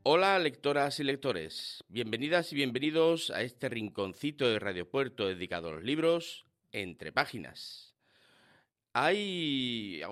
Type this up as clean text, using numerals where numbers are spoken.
Hola, lectoras y lectores. Bienvenidas y bienvenidos a este rinconcito de Radio Puerto dedicado a los libros, Entre Páginas. Hay